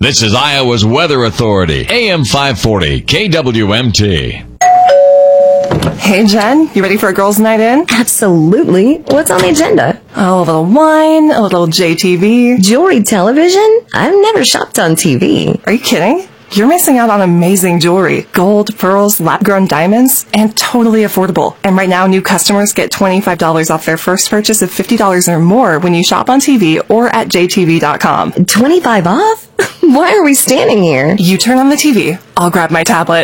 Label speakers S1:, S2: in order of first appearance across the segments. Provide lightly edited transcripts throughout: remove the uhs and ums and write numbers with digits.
S1: This is Iowa's Weather Authority, AM 540, KWMT.
S2: Hey, Jen, you ready for a girls' night in?
S3: Absolutely. What's on the agenda?
S2: Oh, a little wine, a little JTV.
S3: Jewelry television? I've never shopped on TV.
S2: Are you kidding? You're missing out on amazing jewelry. Gold, pearls, lab-grown diamonds, and totally affordable. And right now, new customers get $25 off their first purchase of $50 or more when you shop on TV or at jtv.com.
S3: 25 off? Why are we standing here?
S2: You turn on the TV. I'll grab my tablet.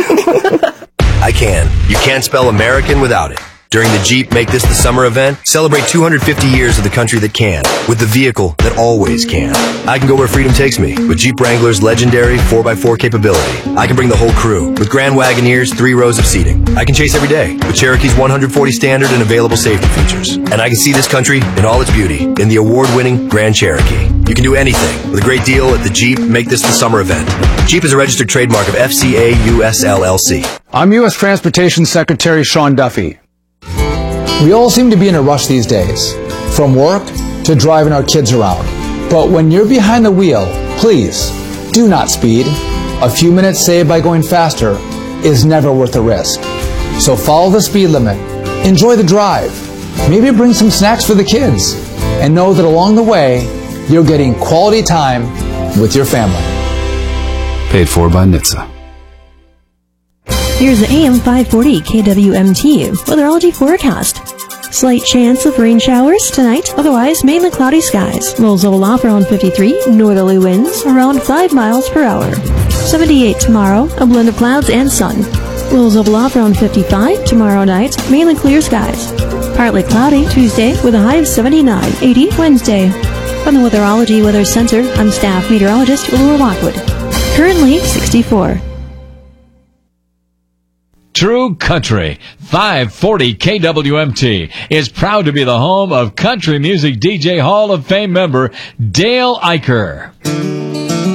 S4: I can. You can't spell American without it. During the Jeep Make This the Summer event, celebrate 250 years of the country that can, with the vehicle that always can. I can go where freedom takes me, with Jeep Wrangler's legendary 4x4 capability. I can bring the whole crew, with Grand Wagoneer's 3 rows of seating. I can chase every day, with Cherokee's 140 standard and available safety features. And I can see this country in all its beauty, in the award-winning Grand Cherokee. You can do anything, with a great deal at the Jeep Make This the Summer event. Jeep is a registered trademark of FCA US LLC.
S5: I'm U.S. Transportation Secretary Sean Duffy. We all seem to be in a rush these days, from work to driving our kids around. But when you're behind the wheel, please, do not speed. A few minutes saved by going faster is never worth the risk. So follow the speed limit, enjoy the drive, maybe bring some snacks for the kids, and know that along the way, you're getting quality time with your family.
S6: Paid for by NHTSA.
S7: Here's the AM 540 KWMT weatherology forecast. Slight chance of rain showers tonight, otherwise mainly cloudy skies. Lows level off around 53, northerly winds around 5 miles per hour. 78 tomorrow, a blend of clouds and sun. Lows level off around 55 tomorrow night, mainly clear skies. Partly cloudy Tuesday with a high of 79, 80 Wednesday. From the Weatherology Weather Center, I'm staff meteorologist Laura Lockwood. Currently 64.
S1: True Country 540 KWMT is proud to be the home of country music DJ Hall of Fame member Dale Eicher.